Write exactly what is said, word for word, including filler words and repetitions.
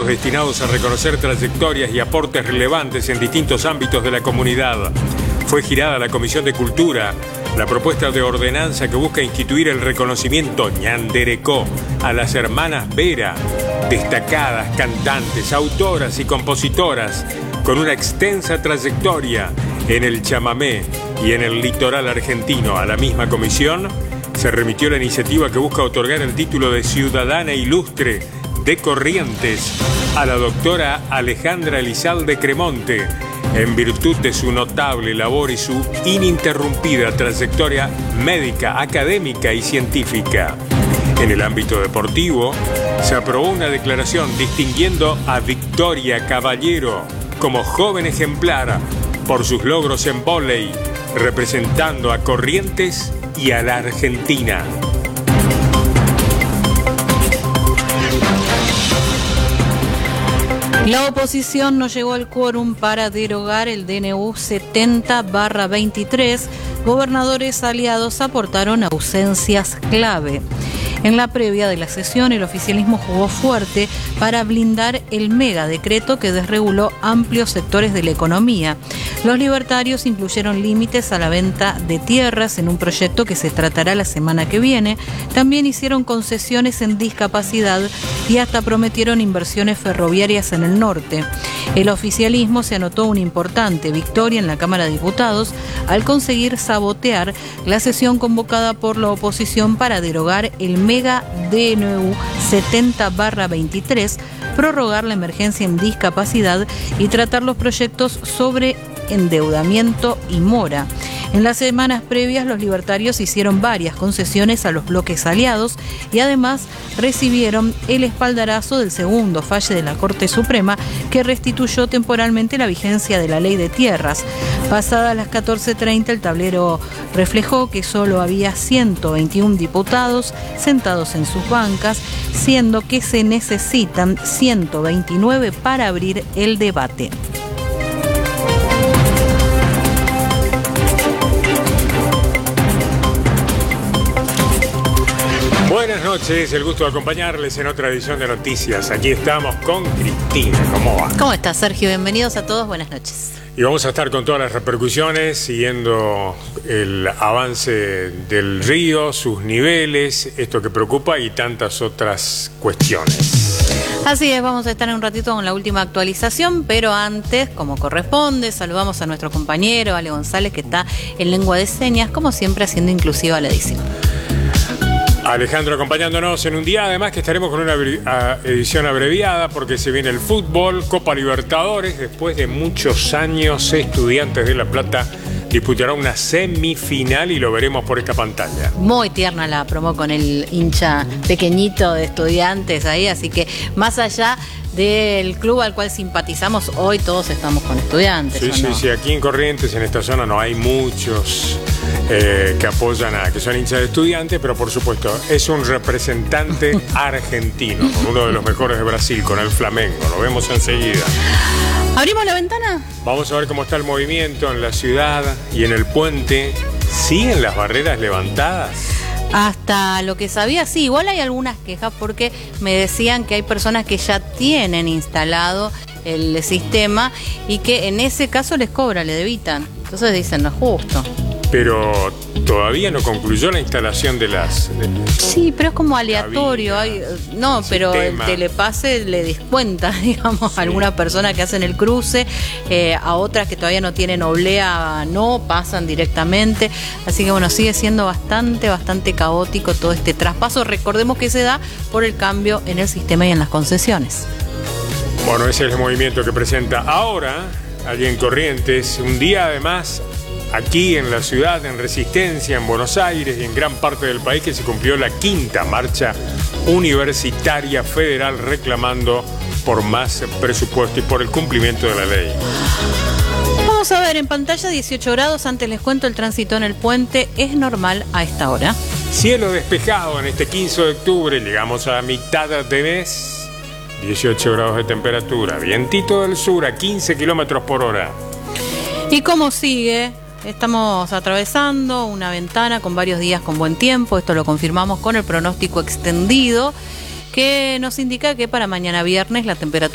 proyectos destinados a reconocer trayectorias y aportes relevantes en distintos ámbitos de la comunidad. Fue girada a la Comisión de Cultura la propuesta de ordenanza que busca instituir el reconocimiento ñanderecó a las hermanas Vera, destacadas cantantes, autoras y compositoras con una extensa trayectoria en el chamamé y en el litoral argentino. A la misma comisión se remitió la iniciativa que busca otorgar el título de Ciudadana Ilustre de Corrientes a la doctora Alejandra Elizalde Cremonte, en virtud de su notable labor y su ininterrumpida trayectoria médica, académica y científica. En el ámbito deportivo, se aprobó una declaración distinguiendo a Victoria Caballero como joven ejemplar por sus logros en vóley, representando a Corrientes y a la Argentina. La oposición no llegó al quórum para derogar el D N U setenta barra veintitrés. Gobernadores aliados aportaron ausencias clave. En la previa de la sesión, el oficialismo jugó fuerte para blindar el megadecreto que desreguló amplios sectores de la economía. Los libertarios incluyeron límites a la venta de tierras en un proyecto que se tratará la semana que viene. También hicieron concesiones en discapacidad y hasta prometieron inversiones ferroviarias en el norte. El oficialismo se anotó una importante victoria en la Cámara de Diputados al conseguir sabotear la sesión convocada por la oposición para derogar el mega D N U setenta barra veintitrés, prorrogar la emergencia en discapacidad y tratar los proyectos sobre endeudamiento y mora. En las semanas previas, los libertarios hicieron varias concesiones a los bloques aliados y además recibieron el espaldarazo del segundo falle de la Corte Suprema, que restituyó temporalmente la vigencia de la ley de tierras. Pasadas las catorce treinta, el tablero reflejó que solo había ciento veintiún diputados sentados en sus bancas, siendo que se necesitan ciento veintinueve para abrir el debate. Buenas noches, el gusto de acompañarles en otra edición de Noticias. Aquí estamos con Cristina. ¿Cómo va? ¿Cómo estás, Sergio? Bienvenidos a todos, buenas noches. Y vamos a estar con todas las repercusiones, siguiendo el avance del río, sus niveles, esto que preocupa y tantas otras cuestiones. Así es, vamos a estar en un ratito con la última actualización, pero antes, como corresponde, saludamos a nuestro compañero Ale González, que está en lengua de señas, como siempre haciendo inclusiva la edición. Alejandro acompañándonos en un día, además que estaremos con una edición abreviada porque se viene el fútbol, Copa Libertadores. Después de muchos años, Estudiantes de La Plata disputará una semifinal y lo veremos por esta pantalla. Muy tierna la promo con el hincha pequeñito de Estudiantes ahí, así que más allá del club al cual simpatizamos, hoy todos estamos con Estudiantes. Sí, ¿o sí, no? sí, aquí en Corrientes, en esta zona, no hay muchos eh, que apoyan a, que son hinchas de Estudiantes, pero por supuesto, es un representante argentino, uno de los mejores de Brasil, con el Flamengo, lo vemos enseguida. ¿Abrimos la ventana? Vamos a ver cómo está el movimiento en la ciudad y en el puente. ¿Siguen las barreras levantadas? Hasta lo que sabía, sí, igual hay algunas quejas porque me decían que hay personas que ya tienen instalado el sistema y que en ese caso les cobra, le debitan. Entonces dicen, no es justo. Pero todavía no concluyó la instalación de las... De... Sí, pero es como aleatorio. Cabina, hay, no, pero sistema. El telepase le descuenta, digamos, Sí. a algunas personas que hacen el cruce, eh, a otras que todavía no tienen oblea, no, pasan directamente. Así que bueno, sigue siendo bastante, bastante caótico todo este traspaso. Recordemos que se da por el cambio en el sistema y en las concesiones. Bueno, ese es el movimiento que presenta ahora, allí en Corrientes, un día además... Aquí en la ciudad, en Resistencia, en Buenos Aires y en gran parte del país, que se cumplió la quinta marcha universitaria federal reclamando por más presupuesto y por el cumplimiento de la ley. Vamos a ver en pantalla dieciocho grados, antes les cuento el tránsito en el puente, es normal a esta hora. Cielo despejado en este quince de octubre, llegamos a mitad de mes, dieciocho grados de temperatura, vientito del sur a quince kilómetros por hora. ¿Y cómo sigue? Estamos atravesando una ventana con varios días con buen tiempo, esto lo confirmamos con el pronóstico extendido que nos indica que para mañana viernes la temperatura